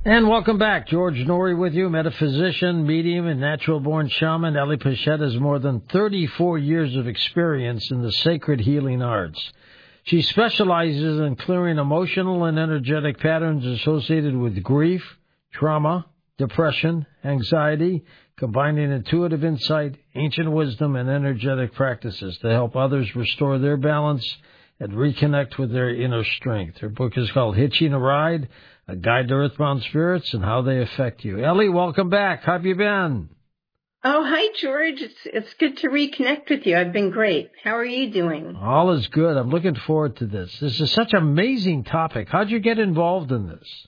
And welcome back. George Norrie with you, metaphysician, medium, and natural-born shaman. Ellie Pichette has more than 34 years of experience in the sacred healing arts. She specializes in clearing emotional and energetic patterns associated with grief, trauma, depression, anxiety, combining intuitive insight, ancient wisdom, and energetic practices to help others restore their balance and reconnect with their inner strength. Her book is called Hitching a Ride, A Guide to Earthbound Spirits and How They Affect You. Ellie, welcome back. How have you been? Oh, hi, George. It's good to reconnect with you. I've been great. How are you doing? All is good. I'm looking forward to this. This is such an amazing topic. How'd you get involved in this?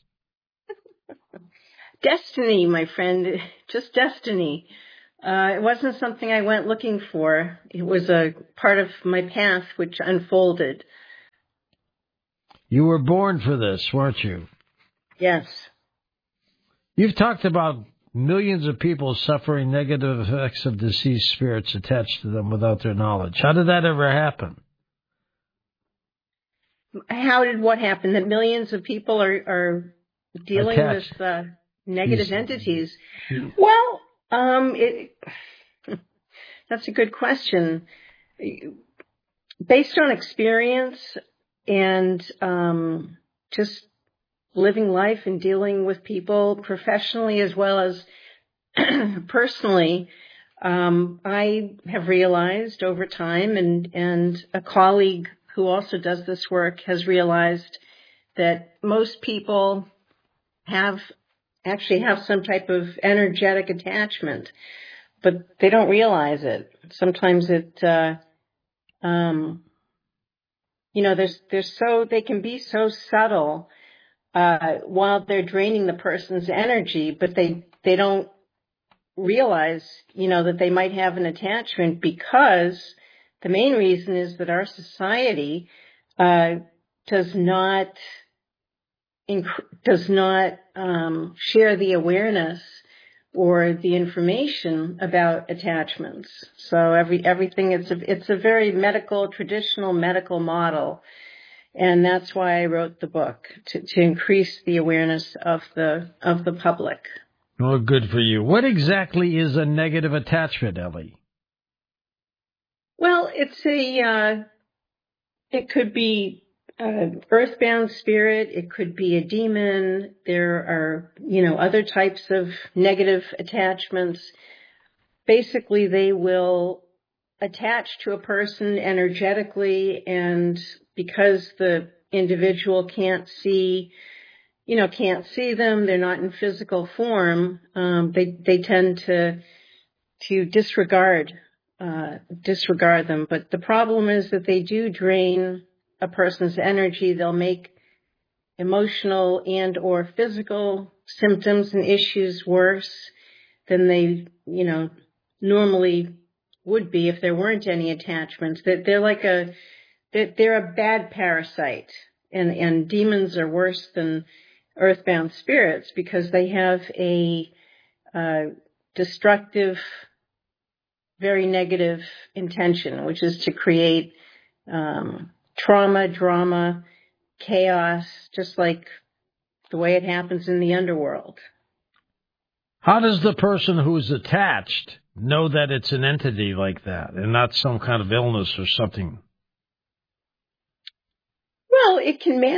Destiny, my friend. Just destiny. It wasn't something I went looking for. It was a part of my path which unfolded. You were born for this, weren't you? Yes. You've talked about millions of people suffering negative effects of deceased spirits attached to them without their knowledge. How did that ever happen? How did what happen? That millions of people are dealing attached. with negative entities? Well, that's a good question. Based on experience and just living life and dealing with people professionally as well as personally, I have realized over time, and a colleague who also does this work has realized that most people actually have some type of energetic attachment, but they don't realize it. Sometimes they can be so subtle while they're draining the person's energy, but they don't realize, that they might have an attachment, because the main reason is that our society does not share the awareness or the information about attachments. So everything it's a very traditional medical model. And that's why I wrote the book, to increase the awareness of the public. Well, good for you. What exactly is a negative attachment, Ellie? Well, it could be earthbound spirit. It could be a demon. There are, other types of negative attachments. Basically, they will attach to a person energetically, and because the individual can't see them, they're not in physical form, they tend to disregard them. But the problem is that they do drain a person's energy. They'll make emotional and or physical symptoms and issues worse than they, normally would be if there weren't any attachments. That they're a bad parasite, and demons are worse than earthbound spirits because they have a destructive, very negative intention, which is to create trauma, drama, chaos, just like the way it happens in the underworld. How does the person who's attached know that it's an entity like that and not some kind of illness or something? Well, it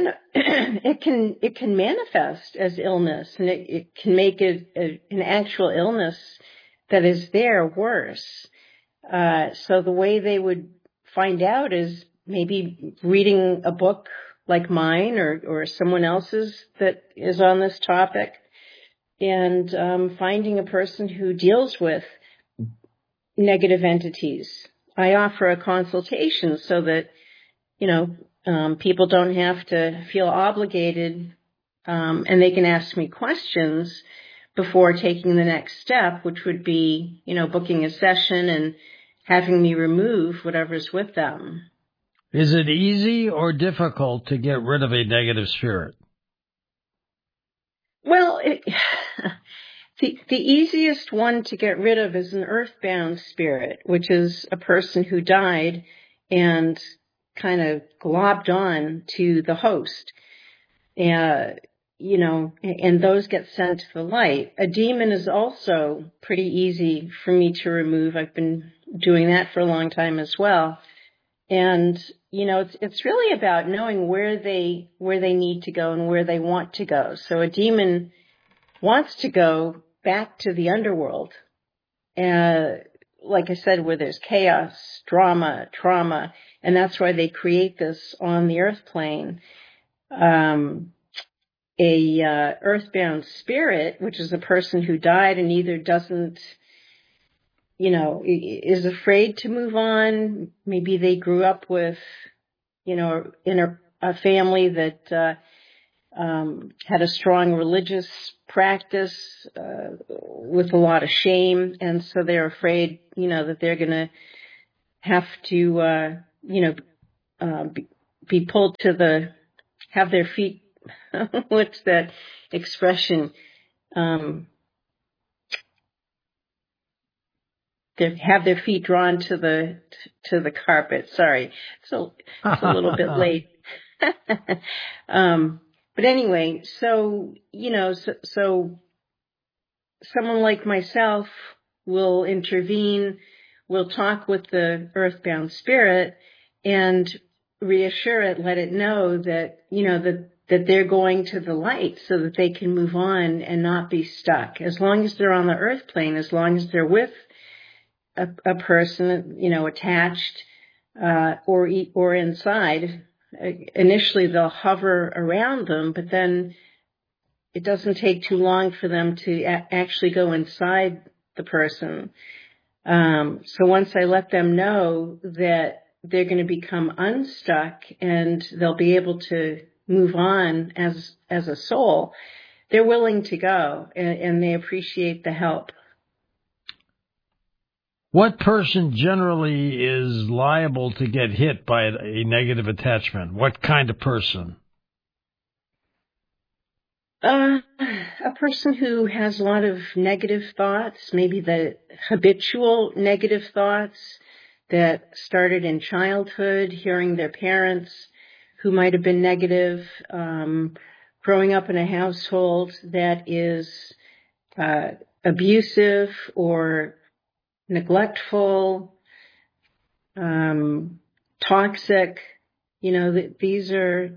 can manifest as illness, and it can make it an actual illness that is there worse. So the way they would find out is maybe reading a book like mine or someone else's that is on this topic, and finding a person who deals with negative entities. I offer a consultation so that, people don't have to feel obligated, and they can ask me questions before taking the next step, which would be, booking a session and having me remove whatever's with them. Is it easy or difficult to get rid of a negative spirit? Well, the easiest one to get rid of is an earthbound spirit, which is a person who died and kind of globbed on to the host. and those get sent to the light. A demon is also pretty easy for me to remove. I've been doing that for a long time as well. And, it's really about knowing where they need to go and where they want to go. So a demon wants to go back to the underworld. Like I said, where there's chaos, drama, trauma, and that's why they create this on the earth plane. Earthbound spirit, which is a person who died and either doesn't, is afraid to move on. Maybe they grew up with, in a family that had a strong religious practice with a lot of shame, and so they're afraid, that they're going to have to, be pulled to have their feet. What's that expression? Have their feet drawn to the carpet. Sorry, so it's a little bit late. But anyway, so someone like myself will intervene, will talk with the earthbound spirit and reassure it, let it know that, that they're going to the light so that they can move on and not be stuck. As long as they're on the earth plane, as long as they're with a person, attached, or inside, initially they'll hover around them, but then it doesn't take too long for them to actually go inside the person. So once I let them know that they're going to become unstuck and they'll be able to move on as a soul, they're willing to go and they appreciate the help. What person generally is liable to get hit by a negative attachment? What kind of person? A person who has a lot of negative thoughts, maybe the habitual negative thoughts that started in childhood, hearing their parents who might have been negative, growing up in a household that is abusive or neglectful, toxic. These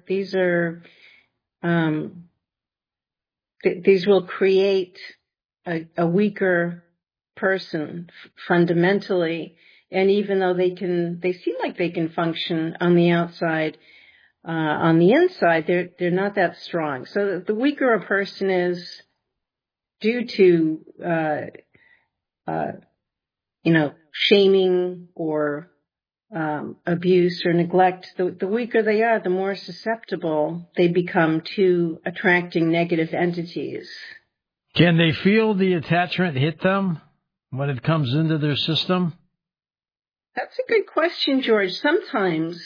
will create a weaker person fundamentally. And even though they seem like they can function on the outside, on the inside, they're not that strong. So the weaker a person is due to, shaming or abuse or neglect, the weaker they are, the more susceptible they become to attracting negative entities. Can they feel the attachment hit them when it comes into their system? That's a good question, George. Sometimes,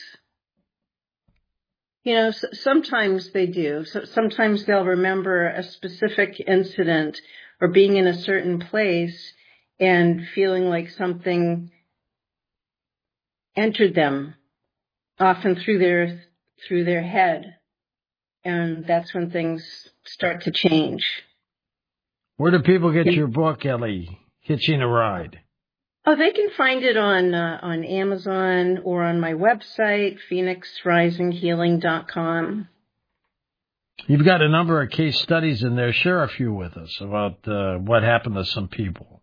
sometimes they do. So sometimes they'll remember a specific incident or being in a certain place and feeling like something entered them, often through their head, and that's when things start to change. Where do people get your book, Ellie? Hitching a Ride. Oh, they can find it on Amazon or on my website, phoenixrisinghealing.com. You've got a number of case studies in there. Share a few with us about what happened to some people.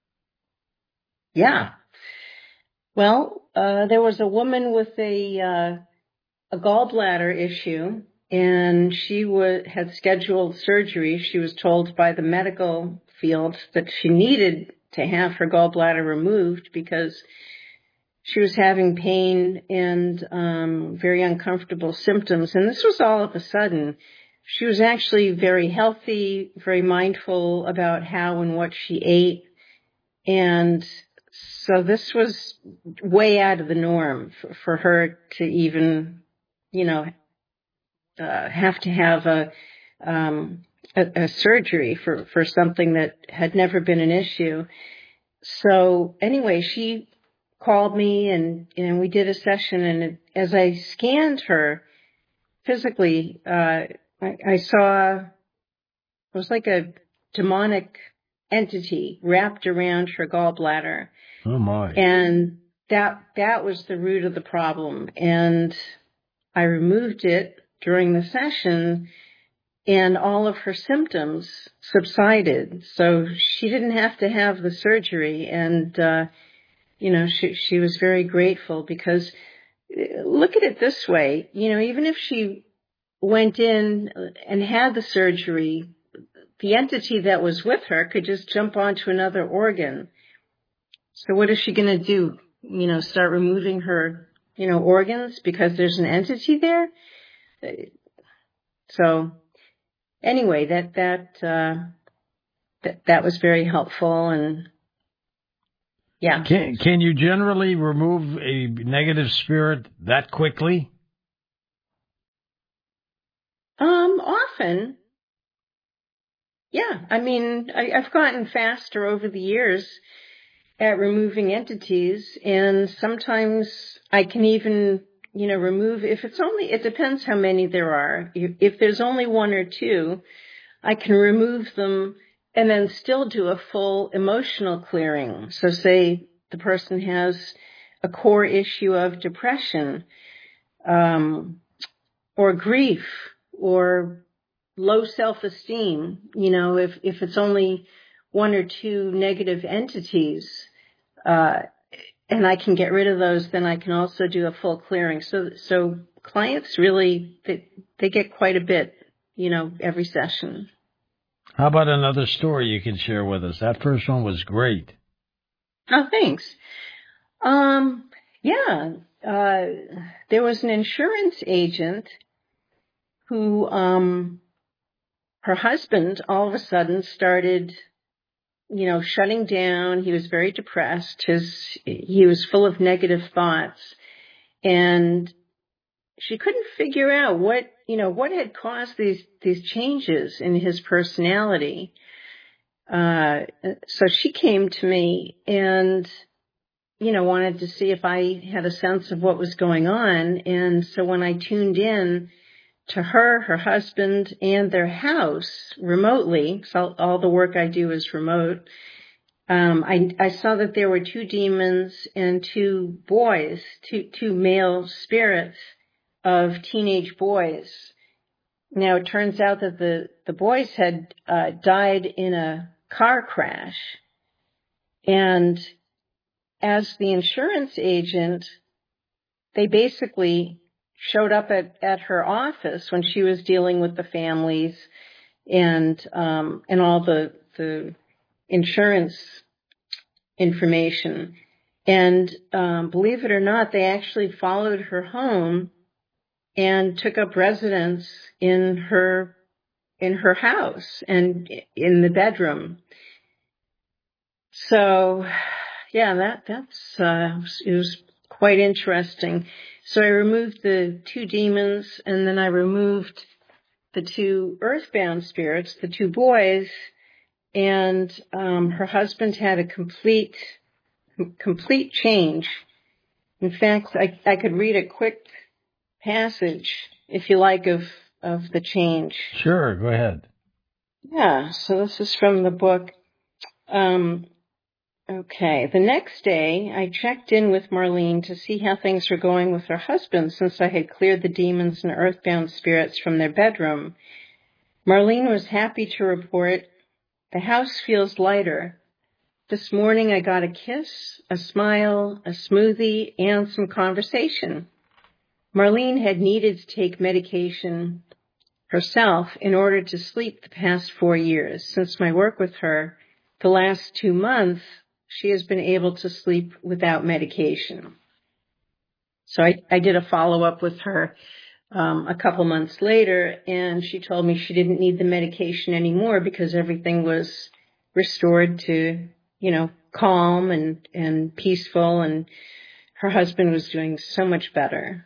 Yeah. Well, there was a woman with a gallbladder issue, and she had scheduled surgery. She was told by the medical field that she needed to have her gallbladder removed because she was having pain and very uncomfortable symptoms. And this was all of a sudden. She was actually very healthy, very mindful about how and what she ate. And so this was way out of the norm for her to even, have to have a surgery for something that had never been an issue. So anyway, she called me and we did a session, and as I scanned her physically, I saw was like a demonic entity wrapped around her gallbladder. Oh my. And that was the root of the problem. And I removed it during the session, and all of her symptoms subsided. So she didn't have to have the surgery. And, she was very grateful, because look at it this way, even if she went in and had the surgery, the entity that was with her could just jump onto another organ. So what is she going to do? Start removing her, organs because there's an entity there? So anyway, that was very helpful. And yeah. Can you generally remove a negative spirit that quickly? Often. Yeah. I mean, I've gotten faster over the years at removing entities, and sometimes I can even, remove, it depends how many there are. If there's only one or two, I can remove them and then still do a full emotional clearing. So say the person has a core issue of depression, or grief, or low self-esteem. If it's only one or two negative entities, and I can get rid of those, then I can also do a full clearing. So clients really, they get quite a bit, every session. How about another story you can share with us? That first one was great. Oh, thanks. Yeah, there was an insurance agent who, her husband all of a sudden started, shutting down. He was very depressed. He was full of negative thoughts, and she couldn't figure out what had caused these changes in his personality. So she came to me and, wanted to see if I had a sense of what was going on. And so when I tuned in to her husband, and their house remotely, so all the work I do is remote, I saw that there were two demons and two boys, two male spirits of teenage boys. Now it turns out that the boys had died in a car crash, and as the insurance agent, they basically showed up at her office when she was dealing with the families and all the insurance information. And believe it or not, they actually followed her home and took up residence in her house and in the bedroom. So yeah, it was quite interesting. So I removed the two demons, and then I removed the two earthbound spirits, the two boys, and her husband had a complete change. In fact, I could read a quick passage, if you like, of the change. Sure, go ahead. Yeah, so this is from the book. Okay, the next day I checked in with Marlene to see how things were going with her husband, since I had cleared the demons and earthbound spirits from their bedroom. Marlene was happy to report, "The house feels lighter. This morning I got a kiss, a smile, a smoothie, and some conversation." Marlene had needed to take medication herself in order to sleep the past 4 years. Since my work with her, the last 2 months, she has been able to sleep without medication. So I did a follow-up with her a couple months later, and she told me she didn't need the medication anymore because everything was restored to, calm and peaceful, and her husband was doing so much better.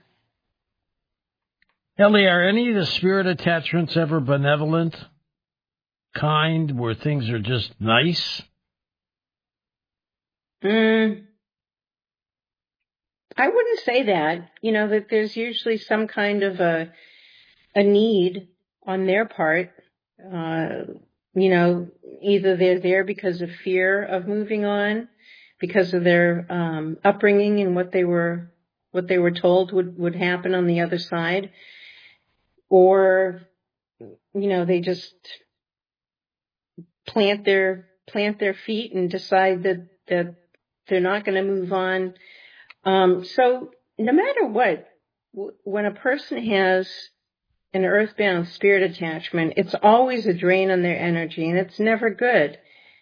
Ellie, are any of the spirit attachments ever benevolent, kind, where things are just nice? I wouldn't say that. That there's usually some kind of a need on their part. either they're there because of fear of moving on, because of their upbringing and what they were told would happen on the other side, or they just plant their feet and decide that they're not going to move on. So no matter what, when a person has an earthbound spirit attachment, it's always a drain on their energy, and it's never good.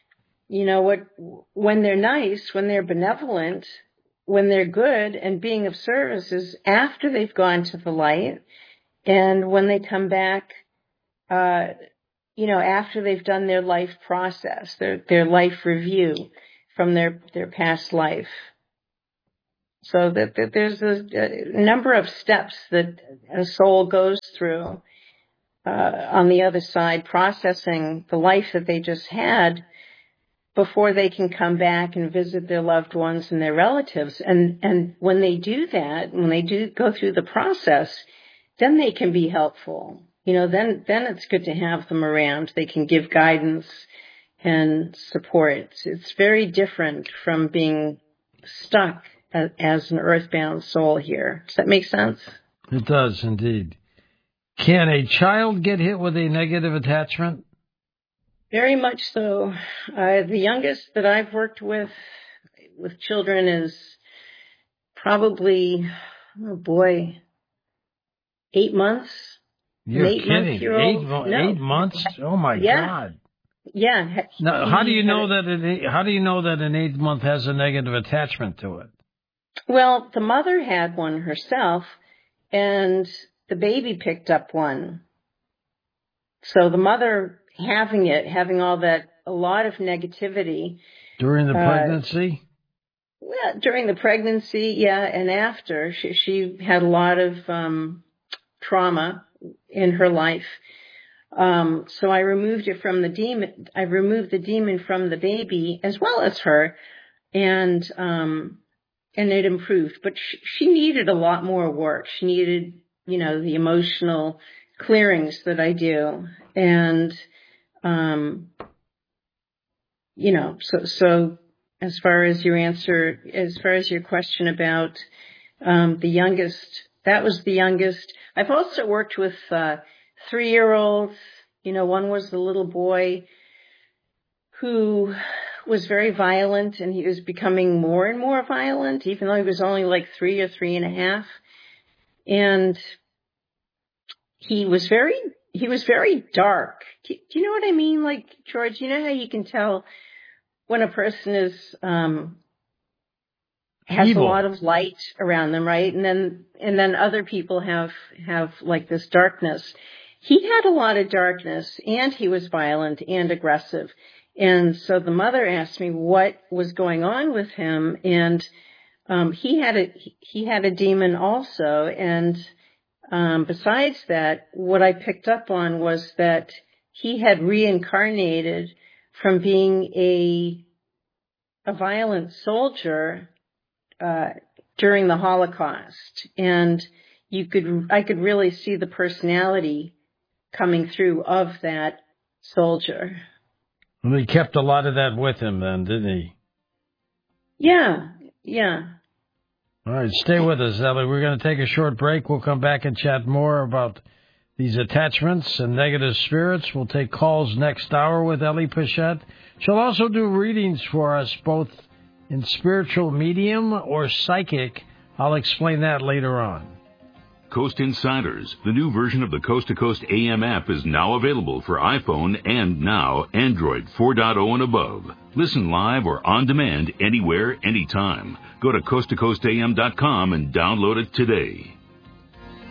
When they're nice, when they're benevolent, when they're good and being of service is after they've gone to the light, and when they come back, after they've done their life process, their life review from their past life. So that there's a number of steps that a soul goes through on the other side, processing the life that they just had before they can come back and visit their loved ones and their relatives. And when they do that, when they do go through the process, then they can be helpful. Then it's good to have them around. They can give guidance and support. It's very different from being stuck as an earthbound soul here. Does that make sense? It does, indeed. Can a child get hit with a negative attachment? Very much so. The youngest that I've worked with children is probably, 8 months. You're kidding. 8 months? Oh my God. Yeah. Now, how do you know that an 8 month has a negative attachment to it? Well, the mother had one herself, and the baby picked up one. So the mother having all that, a lot of negativity. During the pregnancy? Well, during the pregnancy, yeah, and after. She had a lot of trauma in her life. So I removed it from the demon. I removed the demon from the baby as well as her, and it improved. But she needed a lot more work. She needed, the emotional clearings that I do, and so as far as your question about the youngest, that was the youngest. I've also worked with 3-year-olds. One was the little boy who was very violent, and he was becoming more and more violent, even though he was only like 3 or 3.5. And he was very dark. Do you know what I mean? Like, George, you know how you can tell when a person is has evil. A lot of light around them, right? And then other people have like this darkness. He had a lot of darkness, and he was violent and aggressive. And so the mother asked me what was going on with him, and he had a demon also. And besides that, what I picked up on was that he had reincarnated from being a violent soldier during the Holocaust, and I could really see the personality coming through of that soldier. Well, he kept a lot of that with him then, didn't he? Yeah. All right, stay with us, Ellie. We're going to take a short break. We'll come back and chat more about these attachments and negative spirits. We'll take calls next hour with Ellie Pichette. She'll also do readings for us, both in spiritual medium or psychic. I'll explain that later on. Coast Insiders, the new version of the Coast to Coast AM app, is now available for iPhone and now Android 4.0 and above. Listen live or on demand anywhere, anytime. Go to coasttocoastam.com and download it today.